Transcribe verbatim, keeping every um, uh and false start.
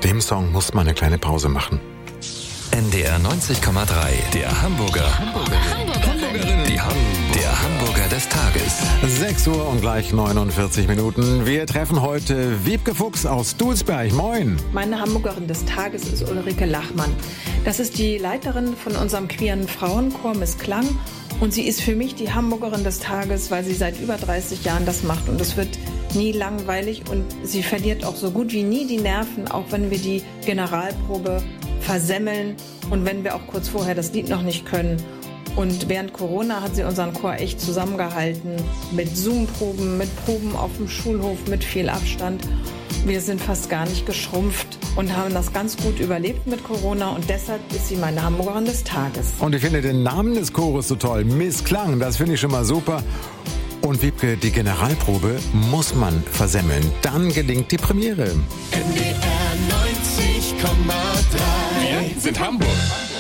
dem Song muss man eine kleine Pause machen. N D R neunzig Komma drei, der Hamburger. Hamburgerin. Die Ham der Hamburger des Tages. sechs Uhr und gleich neunundvierzig Minuten. Wir treffen heute Wiebke Fuchs aus Dulsberg. Moin. Meine Hamburgerin des Tages ist Ulrike Lachmann. Das ist die Leiterin von unserem queeren Frauenchor Miss Klang. Und sie ist für mich die Hamburgerin des Tages, weil sie seit über dreißig Jahren das macht. Und es wird nie langweilig und sie verliert auch so gut wie nie die Nerven, auch wenn wir die Generalprobe versemmeln und wenn wir auch kurz vorher das Lied noch nicht können. Und während Corona hat sie unseren Chor echt zusammengehalten mit Zoom-Proben, mit Proben auf dem Schulhof, mit viel Abstand. Wir sind fast gar nicht geschrumpft und haben das ganz gut überlebt mit Corona und deshalb ist sie meine Hamburgerin des Tages. Und ich finde den Namen des Chores so toll, Miss Klang, das finde ich schon mal super. Und Wiebke, die Generalprobe muss man versemmeln, dann gelingt die Premiere. N D R neunzig Komma drei. Wir sind Hamburg.